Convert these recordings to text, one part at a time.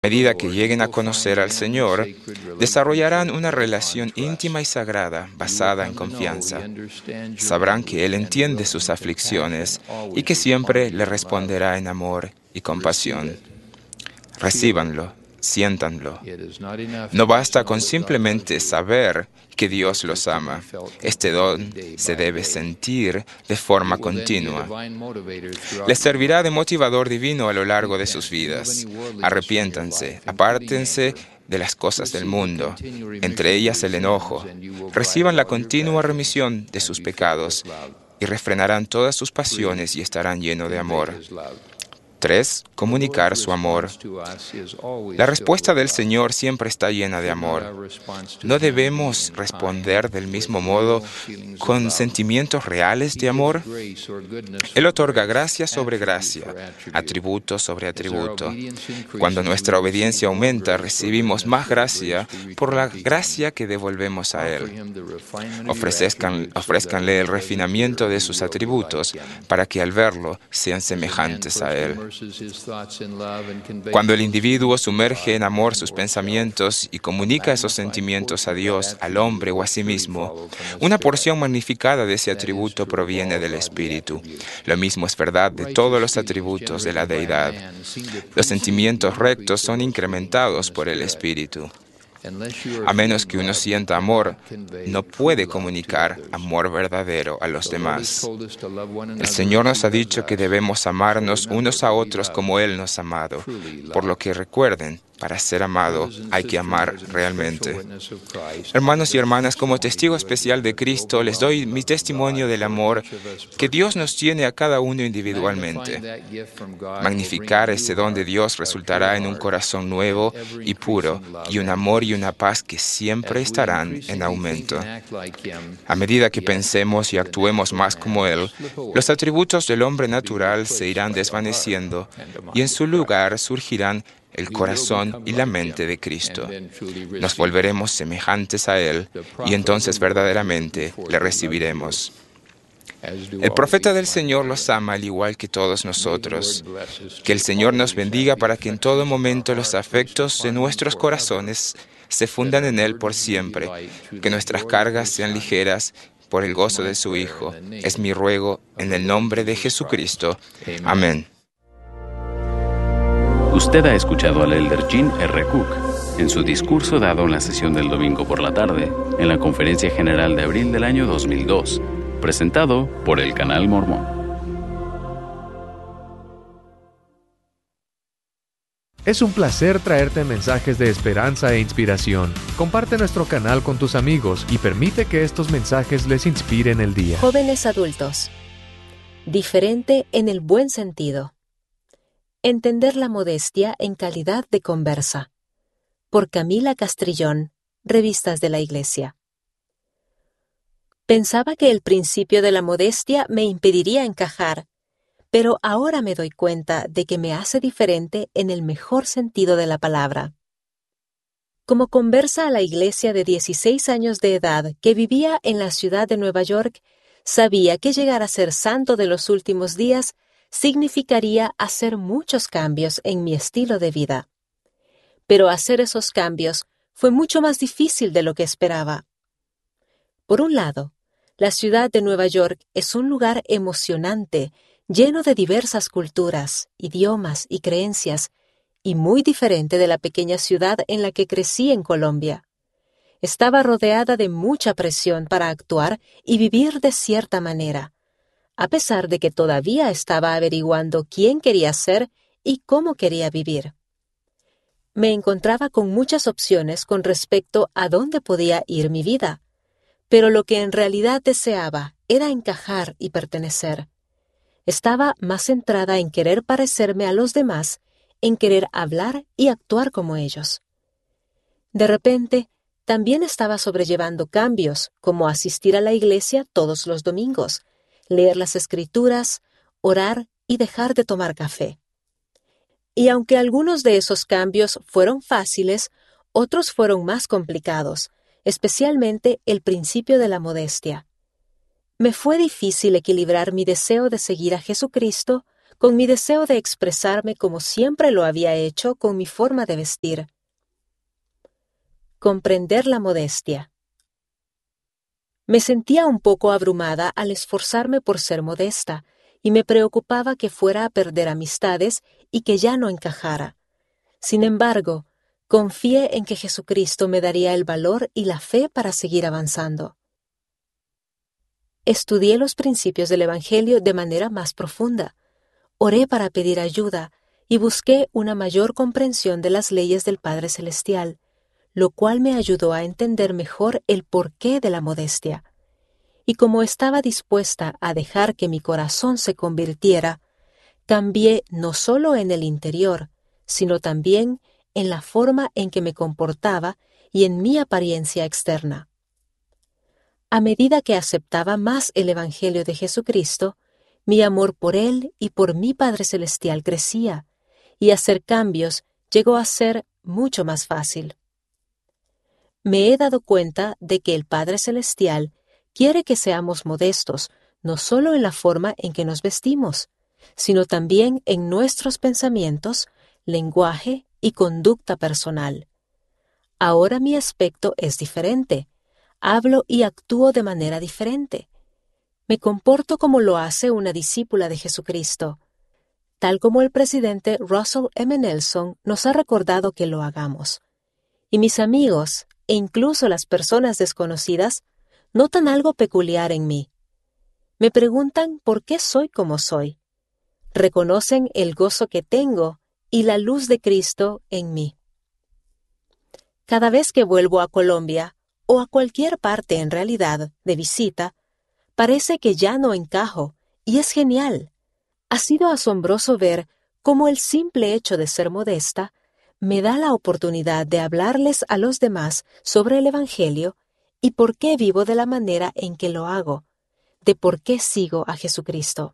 A medida que lleguen a conocer al Señor, desarrollarán una relación íntima y sagrada basada en confianza. Sabrán que Él entiende sus aflicciones y que siempre le responderá en amor y compasión. Recíbanlo, siéntanlo. No basta con simplemente saber que Dios los ama. Este don se debe sentir de forma continua. Les servirá de motivador divino a lo largo de sus vidas. Arrepiéntanse, apártense de las cosas del mundo, entre ellas el enojo. Reciban la continua remisión de sus pecados y refrenarán todas sus pasiones y estarán llenos de amor. 3. Comunicar su amor. La respuesta del Señor siempre está llena de amor. ¿No debemos responder del mismo modo con sentimientos reales de amor? Él otorga gracia sobre gracia, atributo sobre atributo. Cuando nuestra obediencia aumenta, recibimos más gracia por la gracia que devolvemos a Él. Ofrézcanle el refinamiento de sus atributos para que al verlo sean semejantes a Él. Cuando el individuo sumerge en amor sus pensamientos y comunica esos sentimientos a Dios, al hombre o a sí mismo, una porción magnificada de ese atributo proviene del Espíritu. Lo mismo es verdad de todos los atributos de la Deidad. Los sentimientos rectos son incrementados por el Espíritu. A menos que uno sienta amor, no puede comunicar amor verdadero a los demás. El Señor nos ha dicho que debemos amarnos unos a otros como Él nos ha amado, por lo que recuerden, para ser amado hay que amar realmente. Hermanos y hermanas, como testigo especial de Cristo, les doy mi testimonio del amor que Dios nos tiene a cada uno individualmente. Magnificar ese don de Dios resultará en un corazón nuevo y puro y un amor y una paz que siempre estarán en aumento. A medida que pensemos y actuemos más como Él, los atributos del hombre natural se irán desvaneciendo y en su lugar surgirán el corazón y la mente de Cristo. Nos volveremos semejantes a Él y entonces verdaderamente le recibiremos. El profeta del Señor los ama al igual que todos nosotros. Que el Señor nos bendiga para que en todo momento los afectos de nuestros corazones se fundan en Él por siempre, que nuestras cargas sean ligeras por el gozo de su Hijo. Es mi ruego en el nombre de Jesucristo. Amén. Usted ha escuchado al Elder Gene R. Cook en su discurso dado en la sesión del domingo por la tarde, en la Conferencia General de abril del año 2002, presentado por el Canal Mormón. Es un placer traerte mensajes de esperanza e inspiración. Comparte nuestro canal con tus amigos y permite que estos mensajes les inspiren el día. Jóvenes adultos. Diferente en el buen sentido. Entender la modestia en calidad de conversa. Por Camila Castrillón, Revistas de la Iglesia. Pensaba que el principio de la modestia me impediría encajar, pero ahora me doy cuenta de que me hace diferente en el mejor sentido de la palabra. Como conversa a la iglesia de 16 años de edad que vivía en la ciudad de Nueva York, sabía que llegar a ser santo de los últimos días significaría hacer muchos cambios en mi estilo de vida. Pero hacer esos cambios fue mucho más difícil de lo que esperaba. Por un lado, la ciudad de Nueva York es un lugar emocionante, lleno de diversas culturas, idiomas y creencias, y muy diferente de la pequeña ciudad en la que crecí en Colombia. Estaba rodeada de mucha presión para actuar y vivir de cierta manera, a pesar de que todavía estaba averiguando quién quería ser y cómo quería vivir. Me encontraba con muchas opciones con respecto a dónde podía ir mi vida, pero lo que en realidad deseaba era encajar y pertenecer. Estaba más centrada en querer parecerme a los demás, en querer hablar y actuar como ellos. De repente, también estaba sobrellevando cambios, como asistir a la iglesia todos los domingos, leer las Escrituras, orar y dejar de tomar café. Y aunque algunos de esos cambios fueron fáciles, otros fueron más complicados, especialmente el principio de la modestia. Me fue difícil equilibrar mi deseo de seguir a Jesucristo con mi deseo de expresarme como siempre lo había hecho con mi forma de vestir. Comprender la modestia. Me sentía un poco abrumada al esforzarme por ser modesta, y me preocupaba que fuera a perder amistades y que ya no encajara. Sin embargo, confié en que Jesucristo me daría el valor y la fe para seguir avanzando. Estudié los principios del Evangelio de manera más profunda. Oré para pedir ayuda y busqué una mayor comprensión de las leyes del Padre Celestial, lo cual me ayudó a entender mejor el porqué de la modestia. Y como estaba dispuesta a dejar que mi corazón se convirtiera, cambié no solo en el interior, sino también en la forma en que me comportaba y en mi apariencia externa. A medida que aceptaba más el Evangelio de Jesucristo, mi amor por Él y por mi Padre Celestial crecía, y hacer cambios llegó a ser mucho más fácil. Me he dado cuenta de que el Padre Celestial quiere que seamos modestos, no solo en la forma en que nos vestimos, sino también en nuestros pensamientos, lenguaje y conducta personal. Ahora mi aspecto es diferente. Hablo y actúo de manera diferente. Me comporto como lo hace una discípula de Jesucristo, tal como el presidente Russell M. Nelson nos ha recordado que lo hagamos. Y mis amigos, e incluso las personas desconocidas, notan algo peculiar en mí. Me preguntan por qué soy como soy. Reconocen el gozo que tengo y la luz de Cristo en mí. Cada vez que vuelvo a Colombia, o a cualquier parte en realidad de visita, parece que ya no encajo, y es genial. Ha sido asombroso ver cómo el simple hecho de ser modesta me da la oportunidad de hablarles a los demás sobre el Evangelio y por qué vivo de la manera en que lo hago, de por qué sigo a Jesucristo.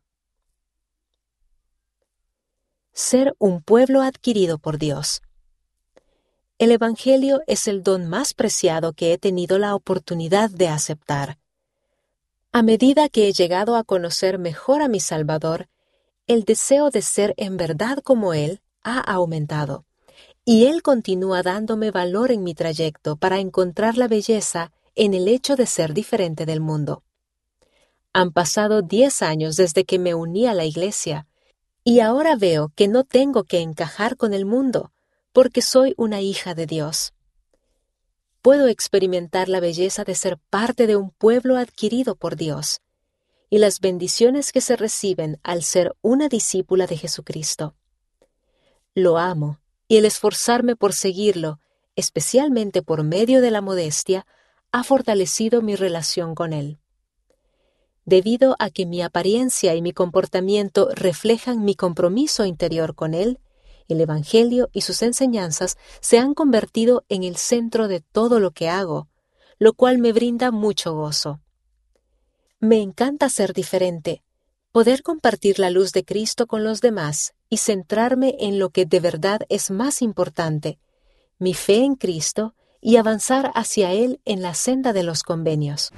Ser un pueblo adquirido por Dios. El Evangelio es el don más preciado que he tenido la oportunidad de aceptar. A medida que he llegado a conocer mejor a mi Salvador, el deseo de ser en verdad como Él ha aumentado, y Él continúa dándome valor en mi trayecto para encontrar la belleza en el hecho de ser diferente del mundo. Han pasado 10 años desde que me uní a la iglesia, y ahora veo que no tengo que encajar con el mundo, porque soy una hija de Dios. Puedo experimentar la belleza de ser parte de un pueblo adquirido por Dios, y las bendiciones que se reciben al ser una discípula de Jesucristo. Lo amo, y el esforzarme por seguirlo, especialmente por medio de la modestia, ha fortalecido mi relación con Él. Debido a que mi apariencia y mi comportamiento reflejan mi compromiso interior con Él, el Evangelio y sus enseñanzas se han convertido en el centro de todo lo que hago, lo cual me brinda mucho gozo. Me encanta ser diferente, poder compartir la luz de Cristo con los demás y centrarme en lo que de verdad es más importante, mi fe en Cristo y avanzar hacia Él en la senda de los convenios.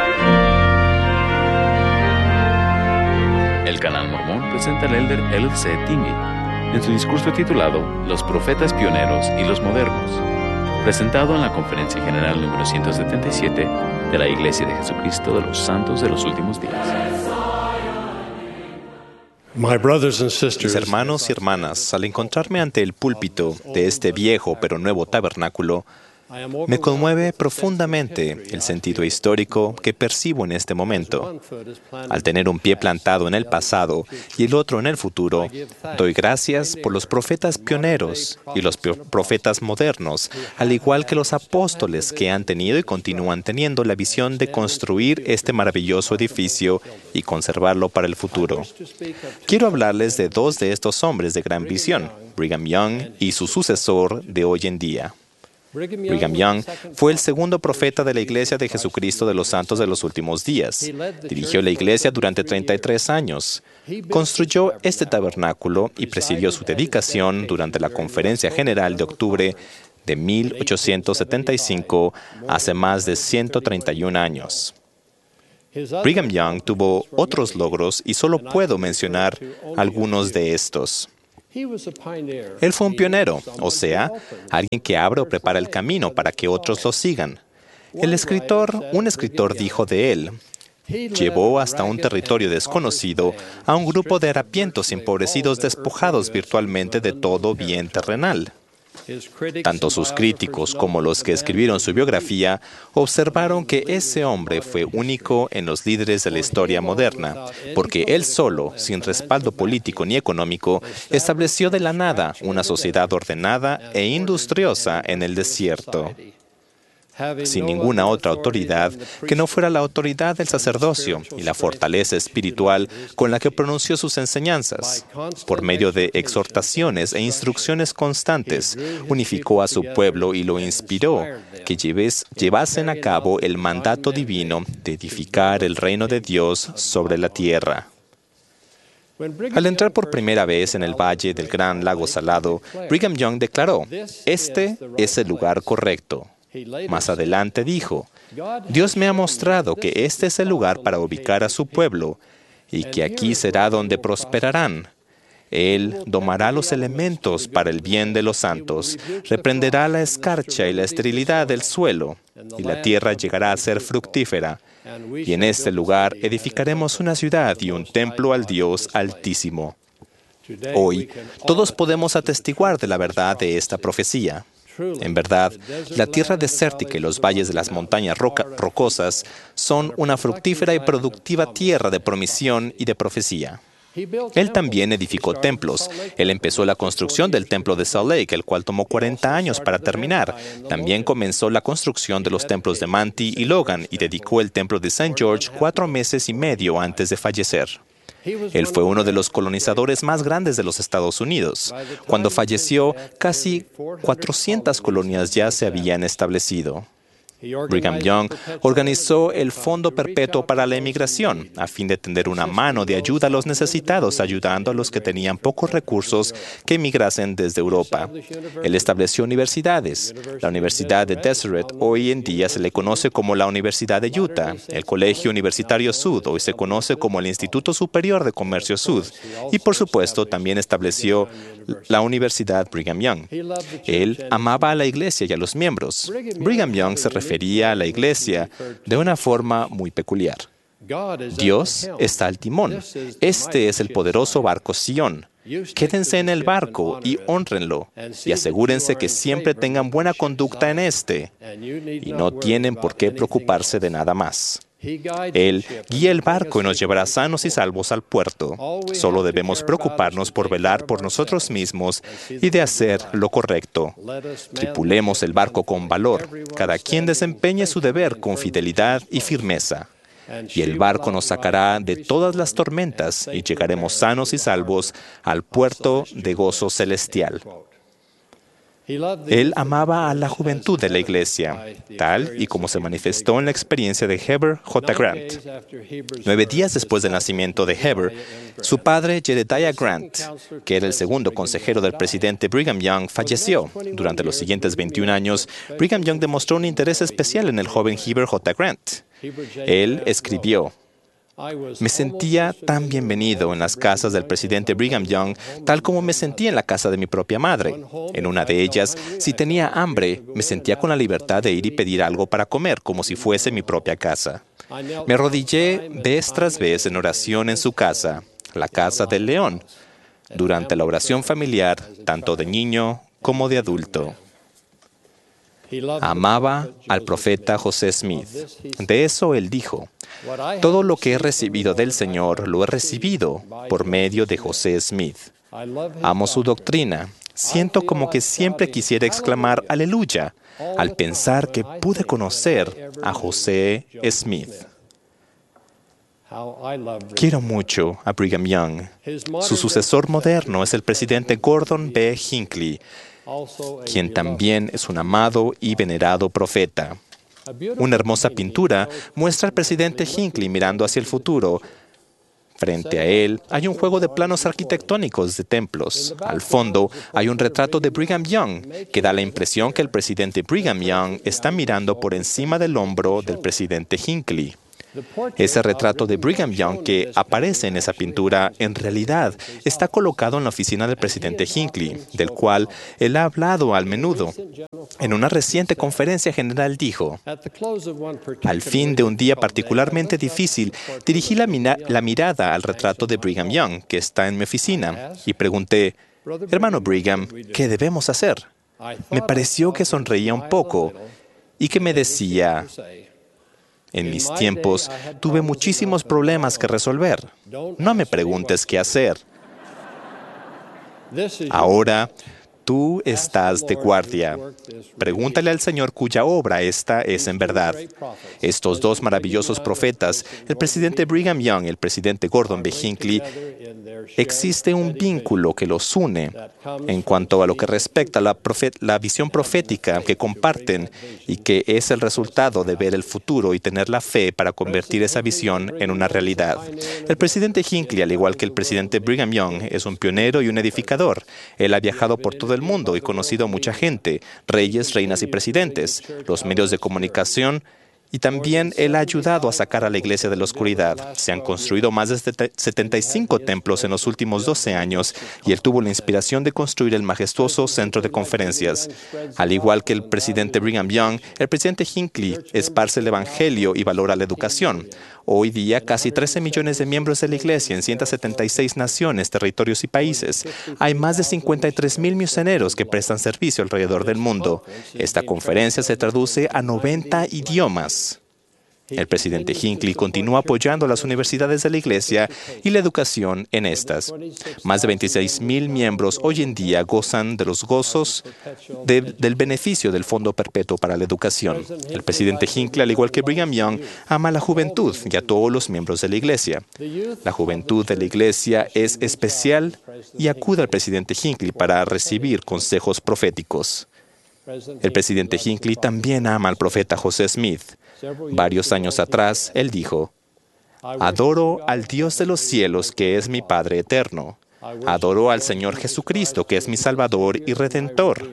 El Canal Mormón presenta al elder L.C. Tingey en su discurso titulado Los profetas pioneros y los modernos, presentado en la Conferencia General número 177 de la Iglesia de Jesucristo de los Santos de los Últimos Días. Mis hermanos y hermanas, al encontrarme ante el púlpito de este viejo pero nuevo tabernáculo, me conmueve profundamente el sentido histórico que percibo en este momento. Al tener un pie plantado en el pasado y el otro en el futuro, doy gracias por los profetas pioneros y los profetas modernos, al igual que los apóstoles que han tenido y continúan teniendo la visión de construir este maravilloso edificio y conservarlo para el futuro. Quiero hablarles de dos de estos hombres de gran visión, Brigham Young y su sucesor de hoy en día. Brigham Young fue el segundo profeta de la Iglesia de Jesucristo de los Santos de los Últimos Días. Dirigió la iglesia durante 33 años. Construyó este tabernáculo y presidió su dedicación durante la Conferencia General de octubre de 1875, hace más de 131 años. Brigham Young tuvo otros logros y solo puedo mencionar algunos de estos. Él fue un pionero, o sea, alguien que abre o prepara el camino para que otros lo sigan. Un escritor dijo de él: llevó hasta un territorio desconocido a un grupo de harapientos empobrecidos despojados virtualmente de todo bien terrenal. Tanto sus críticos como los que escribieron su biografía observaron que ese hombre fue único en los líderes de la historia moderna, porque él solo, sin respaldo político ni económico, estableció de la nada una sociedad ordenada e industriosa en el desierto, sin ninguna otra autoridad que no fuera la autoridad del sacerdocio y la fortaleza espiritual con la que pronunció sus enseñanzas. Por medio de exhortaciones e instrucciones constantes, unificó a su pueblo y lo inspiró que llevasen a cabo el mandato divino de edificar el reino de Dios sobre la tierra. Al entrar por primera vez en el valle del Gran Lago Salado, Brigham Young declaró: "Este es el lugar correcto". Más adelante dijo: "Dios me ha mostrado que este es el lugar para ubicar a su pueblo y que aquí será donde prosperarán. Él domará los elementos para el bien de los santos, reprenderá la escarcha y la esterilidad del suelo, y la tierra llegará a ser fructífera. Y en este lugar edificaremos una ciudad y un templo al Dios Altísimo". Hoy, todos podemos atestiguar de la verdad de esta profecía. En verdad, la tierra desértica y los valles de las montañas rocosas son una fructífera y productiva tierra de promisión y de profecía. Él también edificó templos. Él empezó la construcción del templo de Salt Lake, el cual tomó 40 años para terminar. También comenzó la construcción de los templos de Manti y Logan y dedicó el templo de St. George 4 meses y medio antes de fallecer. Él fue uno de los colonizadores más grandes de los Estados Unidos. Cuando falleció, casi 400 colonias ya se habían establecido. Brigham Young organizó el Fondo Perpetuo para la Emigración a fin de tender una mano de ayuda a los necesitados, ayudando a los que tenían pocos recursos que emigrasen desde Europa. Él estableció universidades. La Universidad de Deseret hoy en día se le conoce como la Universidad de Utah. El Colegio Universitario Sud hoy se conoce como el Instituto Superior de Comercio Sud. Y por supuesto también estableció la Universidad Brigham Young. Él amaba a la iglesia y a los miembros. Brigham Young se refería a la iglesia de una forma muy peculiar. Dios está al timón. Este es el poderoso barco Sion. Quédense en el barco y hónrenlo, y asegúrense que siempre tengan buena conducta en este, y no tienen por qué preocuparse de nada más. Él guía el barco y nos llevará sanos y salvos al puerto. Solo debemos preocuparnos por velar por nosotros mismos y de hacer lo correcto. Tripulemos el barco con valor. Cada quien desempeñe su deber con fidelidad y firmeza. Y el barco nos sacará de todas las tormentas y llegaremos sanos y salvos al puerto de gozo celestial. Él amaba a la juventud de la iglesia, tal y como se manifestó en la experiencia de Heber J. Grant. 9 días después del nacimiento de Heber, su padre Jedediah Grant, que era el segundo consejero del presidente Brigham Young, falleció. Durante los siguientes 21 años, Brigham Young demostró un interés especial en el joven Heber J. Grant. Él escribió: "Me sentía tan bienvenido en las casas del presidente Brigham Young, tal como me sentía en la casa de mi propia madre. En una de ellas, si tenía hambre, me sentía con la libertad de ir y pedir algo para comer, como si fuese mi propia casa. Me arrodillé vez tras vez en oración en su casa, la casa del león, durante la oración familiar, tanto de niño como de adulto". Amaba al profeta José Smith. De eso él dijo: "Todo lo que he recibido del Señor lo he recibido por medio de José Smith. Amo su doctrina. Siento como que siempre quisiera exclamar aleluya al pensar que pude conocer a José Smith". Quiero mucho a Brigham Young. Su sucesor moderno es el presidente Gordon B. Hinckley, quien también es un amado y venerado profeta. Una hermosa pintura muestra al presidente Hinckley mirando hacia el futuro. Frente a él hay un juego de planos arquitectónicos de templos. Al fondo hay un retrato de Brigham Young que da la impresión que el presidente Brigham Young está mirando por encima del hombro del presidente Hinckley. Ese retrato de Brigham Young que aparece en esa pintura, en realidad, está colocado en la oficina del presidente Hinckley, del cual él ha hablado al menudo. En una reciente conferencia general dijo: al fin de un día particularmente difícil, dirigí la mirada al retrato de Brigham Young, que está en mi oficina, y pregunté: hermano Brigham, ¿qué debemos hacer? Me pareció que sonreía un poco y que me decía: en mis tiempos tuve muchísimos problemas que resolver. No me preguntes qué hacer. Ahora tú estás de guardia. Pregúntale al Señor cuya obra esta es en verdad. Estos dos maravillosos profetas, el presidente Brigham Young y el presidente Gordon B. Hinckley, existe un vínculo que los une en cuanto a lo que respecta a la visión profética que comparten y que es el resultado de ver el futuro y tener la fe para convertir esa visión en una realidad. El presidente Hinckley, al igual que el presidente Brigham Young, es un pionero y un edificador. Él ha viajado por todo el mundo y conocido a mucha gente, reyes, reinas y presidentes, los medios de comunicación, y también él ha ayudado a sacar a la iglesia de la oscuridad. Se han construido más de 75 templos en los últimos 12 años y él tuvo la inspiración de construir el majestuoso centro de conferencias. Al igual que el presidente Brigham Young, el presidente Hinckley esparce el evangelio y valora la educación. Hoy día, casi 13 millones de miembros de la iglesia en 176 naciones, territorios y países. Hay más de 53,000 misioneros que prestan servicio alrededor del mundo. Esta conferencia se traduce a 90 idiomas. El presidente Hinckley continúa apoyando las universidades de la iglesia y la educación en estas. Más de 26,000 miembros hoy en día gozan de los gozos del beneficio del Fondo Perpetuo para la Educación. El presidente Hinckley, al igual que Brigham Young, ama a la juventud y a todos los miembros de la iglesia. La juventud de la iglesia es especial y acude al presidente Hinckley para recibir consejos proféticos. El presidente Hinckley también ama al profeta José Smith. Varios años atrás, él dijo: adoro al Dios de los cielos, que es mi Padre eterno. Adoro al Señor Jesucristo, que es mi Salvador y Redentor.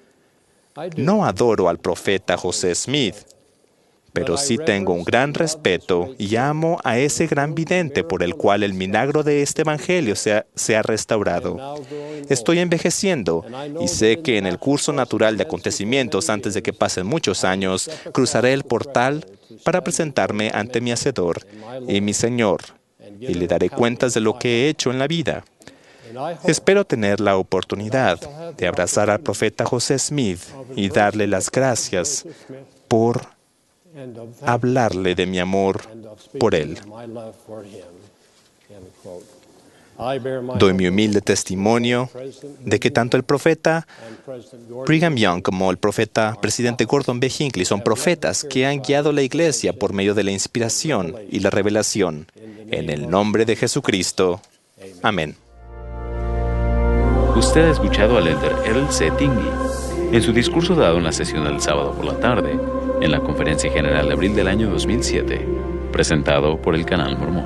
No adoro al profeta José Smith, pero sí tengo un gran respeto y amo a ese gran vidente por el cual el milagro de este evangelio se ha restaurado. Estoy envejeciendo y sé que en el curso natural de acontecimientos, antes de que pasen muchos años, cruzaré el portal para presentarme ante mi Hacedor y mi Señor, y le daré cuentas de lo que he hecho en la vida. Espero tener la oportunidad de abrazar al profeta José Smith y darle las gracias por hablarle de mi amor por él. Doy mi humilde testimonio de que tanto el profeta Brigham Young como el presidente Gordon B. Hinckley son profetas que han guiado la iglesia por medio de la inspiración y la revelación. En el nombre de Jesucristo. Amén. Usted ha escuchado al elder L.C. Tingley en su discurso dado en la sesión del sábado por la tarde, en la Conferencia General de abril del año 2007, presentado por el Canal Mormón.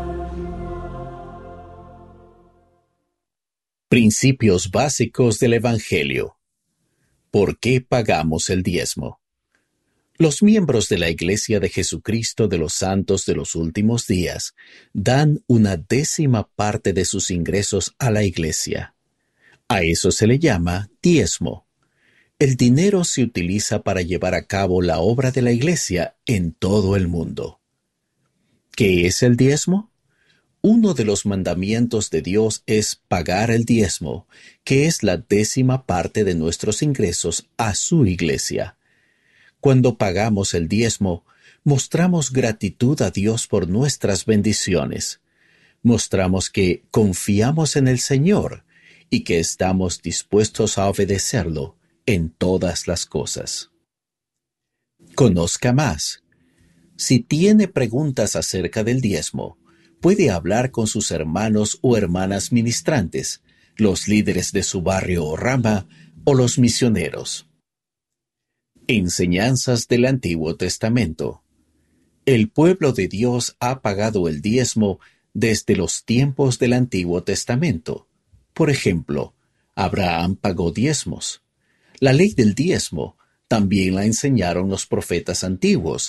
Principios básicos del Evangelio. ¿Por qué pagamos el diezmo? Los miembros de la Iglesia de Jesucristo de los Santos de los Últimos Días dan 1/10 parte de sus ingresos a la Iglesia. A eso se le llama diezmo. El dinero se utiliza para llevar a cabo la obra de la Iglesia en todo el mundo. ¿Qué es el diezmo? Uno de los mandamientos de Dios es pagar el diezmo, que es la 10ª parte de nuestros ingresos a su Iglesia. Cuando pagamos el diezmo, mostramos gratitud a Dios por nuestras bendiciones. Mostramos que confiamos en el Señor y que estamos dispuestos a obedecerlo en todas las cosas. Conozca más. Si tiene preguntas acerca del diezmo, puede hablar con sus hermanos o hermanas ministrantes, los líderes de su barrio o rama, o los misioneros. Enseñanzas del Antiguo Testamento. El pueblo de Dios ha pagado el diezmo desde los tiempos del Antiguo Testamento. Por ejemplo, Abraham pagó diezmos. La ley del diezmo también la enseñaron los profetas antiguos,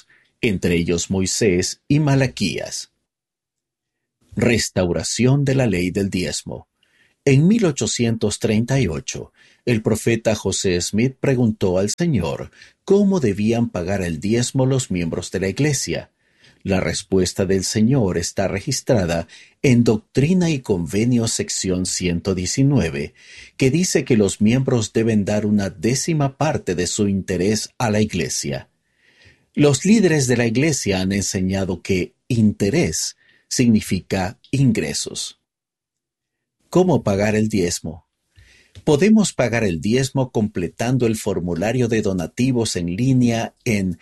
entre ellos Moisés y Malaquías. Restauración de la ley del diezmo. En 1838, el profeta José Smith preguntó al Señor cómo debían pagar el diezmo los miembros de la Iglesia. La respuesta del Señor está registrada en Doctrina y Convenios sección 119, que dice que los miembros deben dar 1/10 parte de su interés a la Iglesia. Los líderes de la Iglesia han enseñado que interés significa ingresos. ¿Cómo pagar el diezmo? Podemos pagar el diezmo completando el formulario de donativos en línea en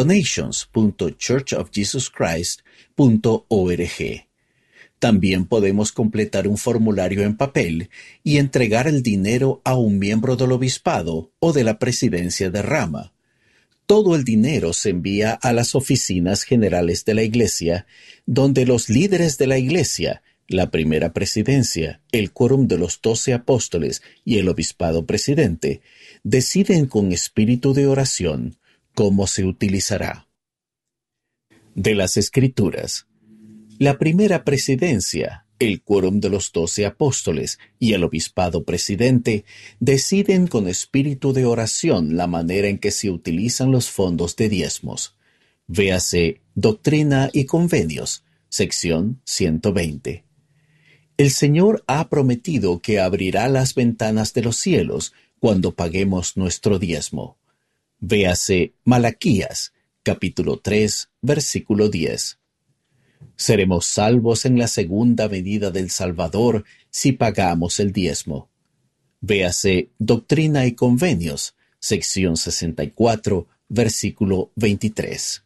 donations.churchofjesuschrist.org. También podemos completar un formulario en papel y entregar el dinero a un miembro del obispado o de la presidencia de rama. Todo el dinero se envía a las oficinas generales de la Iglesia, donde los líderes de la Iglesia, la primera presidencia, el quórum de los 12 apóstoles y el obispado presidente deciden con espíritu de oración cómo se utilizará. De las Escrituras. La primera presidencia, el quórum de los 12 apóstoles y el obispado presidente deciden con espíritu de oración la manera en que se utilizan los fondos de diezmos. Véase Doctrina y Convenios, sección 120. El Señor ha prometido que abrirá las ventanas de los cielos cuando paguemos nuestro diezmo. Véase Malaquías, capítulo 3, versículo 10. Seremos salvos en la segunda venida del Salvador si pagamos el diezmo. Véase Doctrina y Convenios, sección 64, versículo 23.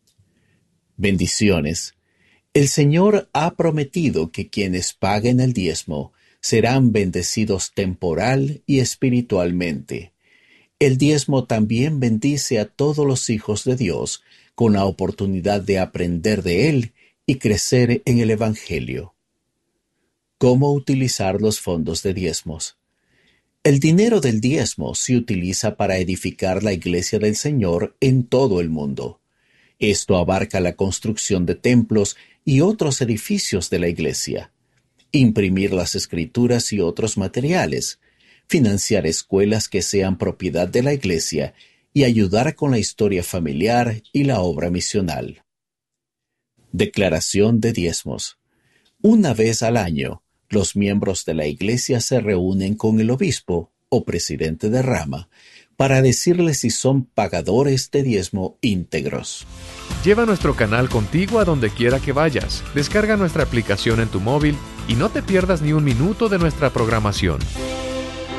Bendiciones. El Señor ha prometido que quienes paguen el diezmo serán bendecidos temporal y espiritualmente. El diezmo también bendice a todos los hijos de Dios con la oportunidad de aprender de Él y crecer en el Evangelio. ¿Cómo utilizar los fondos de diezmos? El dinero del diezmo se utiliza para edificar la iglesia del Señor en todo el mundo. Esto abarca la construcción de templos y otros edificios de la iglesia, imprimir las escrituras y otros materiales, financiar escuelas que sean propiedad de la iglesia y ayudar con la historia familiar y la obra misional. Declaración de diezmos. Una vez al año, los miembros de la iglesia se reúnen con el obispo o presidente de rama para decirle si son pagadores de diezmo íntegros. Lleva nuestro canal contigo a donde quiera que vayas. Descarga nuestra aplicación en tu móvil y no te pierdas ni un minuto de nuestra programación.